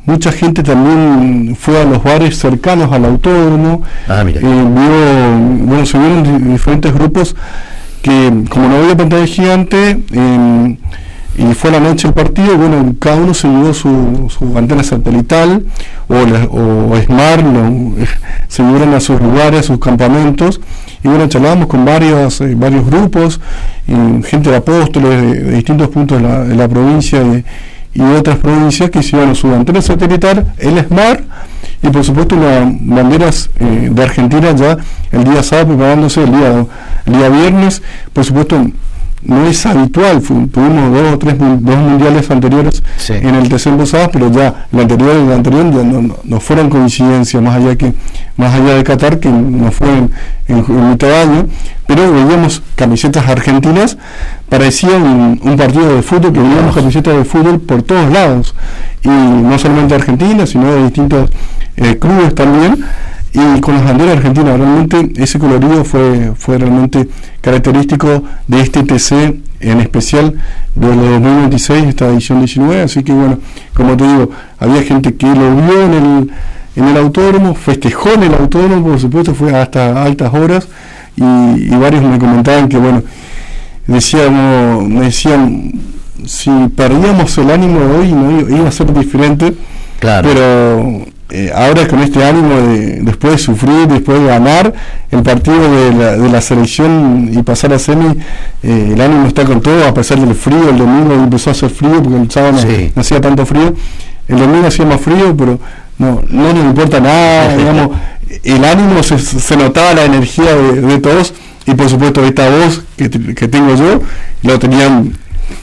mucha gente también fue a los bares cercanos al autódromo. Mira. Se vieron diferentes grupos que, como no había pantalla gigante, y fue a la noche el partido, bueno, cada uno se llevó su antena satelital o Smart, se llevaron a sus lugares, a sus campamentos, y bueno, charlábamos con varios grupos, gente de Apóstoles, de distintos puntos de la provincia y de otras provincias, que se llevaron su antena satelital, el Smart, y por supuesto las banderas de Argentina ya el día sábado preparándose, el día viernes. Por supuesto no es habitual, tuvimos dos mundiales anteriores, sí, en el TC Posadas, pero ya el anterior ya no fueron coincidencias, más allá de Qatar, que no fue en mitad de año, pero veíamos camisetas argentinas, parecía un partido de fútbol, que veíamos camisetas de fútbol por todos lados, y no solamente de Argentina, sino de distintos clubes también, y con las banderas argentinas. Realmente ese colorido fue realmente característico de este TC, en especial de los 2026, esta edición 19, así que bueno, como te digo, había gente que lo vio en el autódromo, festejó en el autódromo, por supuesto, fue hasta altas horas, y varios me comentaban que bueno, me decían, si perdíamos el ánimo de hoy, no iba a ser diferente, claro, pero ahora con este ánimo después de sufrir, después de ganar el partido de la selección y pasar a semi, el ánimo está con todo, a pesar del frío. El domingo empezó a hacer frío porque el sábado no hacía tanto frío, el domingo hacía más frío, pero no nos importa nada, digamos, el ánimo se notaba, la energía de todos, y por supuesto esta voz que tengo yo, lo tenían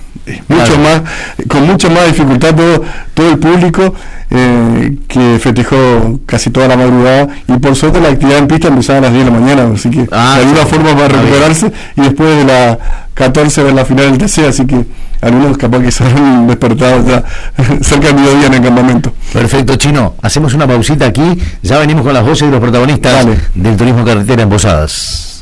con mucha más dificultad todo el público, que festejó casi toda la madrugada, y por suerte la actividad en pista empezaba a las 10 de la mañana, así que de alguna forma va a recuperarse, y después de la 14 de la final del TC, así que algunos capaz que se han despertado ya cerca del mediodía en el campamento. Perfecto, Chino, hacemos una pausita aquí, ya venimos con las voces de los protagonistas del turismo carretera en Posadas.